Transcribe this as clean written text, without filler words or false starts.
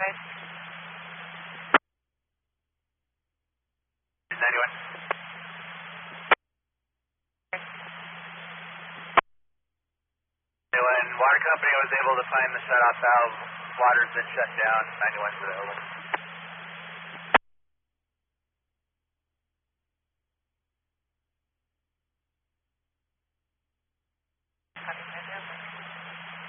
Okay. 91. When water company was able to find the shut-off valve, water's been shut down. 91's available.